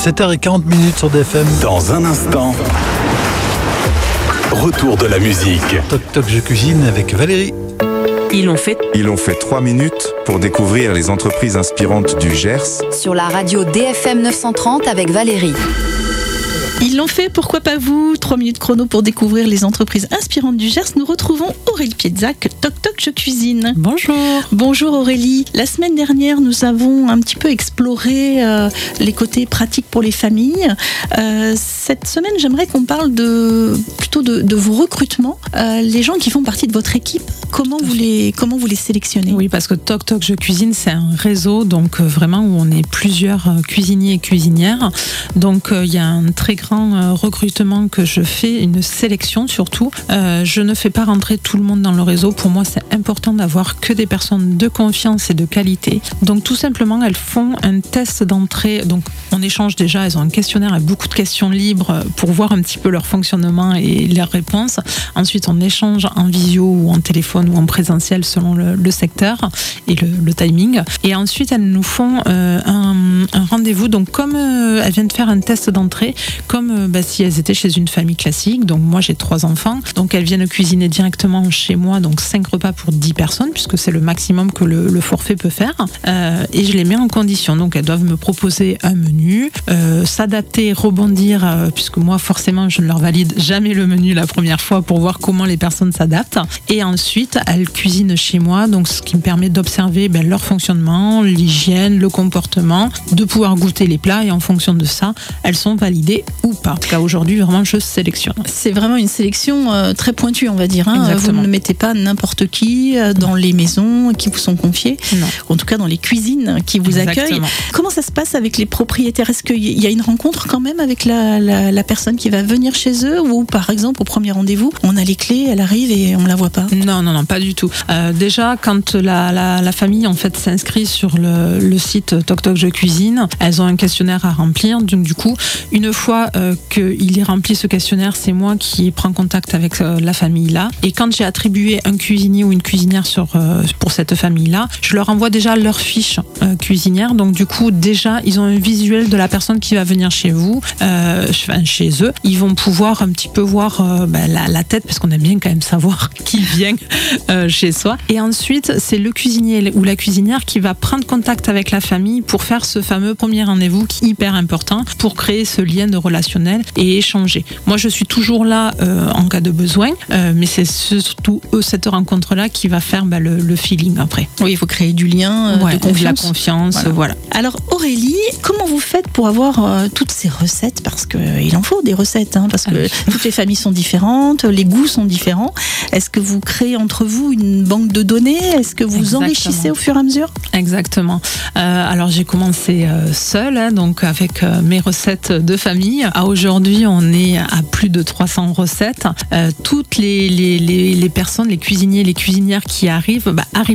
7h40 sur DFM. Dans un instant, retour de la musique. Toc toc, je cuisine avec Valérie. Ils ont fait 3 minutes pour découvrir les entreprises inspirantes du Gers. Sur la radio DFM 930 avec Valérie. Ils l'ont fait, pourquoi pas vous? 3 minutes chrono pour découvrir les entreprises inspirantes du Gers. Nous retrouvons Aurélie Pietzac, Toc Toc, je cuisine. Bonjour. Bonjour Aurélie. La semaine dernière, nous avons un petit peu exploré les côtés pratiques pour les familles. Cette semaine, j'aimerais qu'on parle plutôt de vos recrutements. Les gens qui font partie de votre équipe, comment vous les sélectionnez? Oui, parce que Toc Toc, je cuisine, c'est un réseau, donc vraiment où on est plusieurs cuisiniers et cuisinières. Donc il y a un très grand recrutement que je fais, une sélection surtout. Je ne fais pas rentrer tout le monde dans le réseau. Pour moi, c'est important d'avoir que des personnes de confiance et de qualité. Donc tout simplement, elles font un test d'entrée. Donc on échange déjà, elles ont un questionnaire avec beaucoup de questions libres pour voir un petit peu leur fonctionnement et leurs réponses. Ensuite, on échange en visio ou en téléphone ou en présentiel selon le secteur et le timing. Et ensuite, elles nous font un rendez-vous. Donc comme elles viennent de faire un test d'entrée, comme si elles étaient chez une famille classique. Donc moi j'ai 3 enfants, donc elles viennent cuisiner directement chez moi, donc 5 repas pour 10 personnes puisque c'est le maximum que le forfait peut faire, et je les mets en condition. Donc elles doivent me proposer un menu, s'adapter, rebondir, puisque moi forcément je ne leur valide jamais le menu la première fois pour voir comment les personnes s'adaptent, et ensuite elles cuisinent chez moi, donc ce qui me permet d'observer leur fonctionnement, l'hygiène, le comportement, de pouvoir goûter les plats, et en fonction de ça elles sont validées ou pas. En tout cas, aujourd'hui, vraiment, je sélectionne. C'est vraiment une sélection très pointue, on va dire. Vous ne mettez pas n'importe qui dans les maisons qui vous sont confiées, non. En tout cas dans les cuisines qui vous accueillent. Comment ça se passe avec les propriétaires? Est-ce qu'il y a une rencontre quand même avec la personne qui va venir chez eux, ou par exemple, au premier rendez-vous, on a les clés, elle arrive et on ne la voit pas? Non, pas du tout. Déjà, quand la famille en fait s'inscrit sur le site Toc Toc je cuisine, elles ont un questionnaire à remplir. Donc du coup, une fois qu'il est rempli ce questionnaire, c'est moi qui prends contact avec la famille là. Et quand j'ai attribué un cuisinier ou une cuisinière pour cette famille là, je leur envoie déjà leur fiche cuisinière. Donc du coup, déjà, ils ont un visuel de la personne qui va venir chez vous, chez eux. Ils vont pouvoir un petit peu voir la tête, parce qu'on aime bien quand même savoir qui vient chez soi. Et ensuite, c'est le cuisinier ou la cuisinière qui va prendre contact avec la famille pour faire ce fameux premier rendez-vous qui est hyper important pour créer ce lien de relationnel et échanger. Moi, je suis toujours là en cas de besoin, mais c'est surtout cette rencontre-là qui va faire le feeling après. Oui, il faut créer du lien, de confiance. De la confiance, voilà. Alors Aurélie, comment vous faites pour avoir toutes ces recettes? Parce qu'il en faut des recettes, parce que toutes les familles sont différentes, les goûts sont différents. Est-ce que vous créez entre vous une banque de données? Est-ce que vous enrichissez au fur et à mesure? Exactement. Alors j'ai commencé seule, donc avec mes recettes de famille. Aujourd'hui, on est à plus de 300 recettes. Toutes les personnes, les cuisiniers, les cuisinières qui arrivent